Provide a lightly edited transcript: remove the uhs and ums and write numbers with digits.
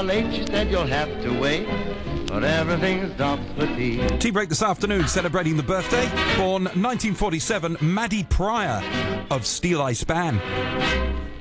you're late, she said you'll have to wait, but everything stops for tea. Tea break this afternoon, celebrating the birthday. Born 1947, Maddie Pryor of Steel Eye Span.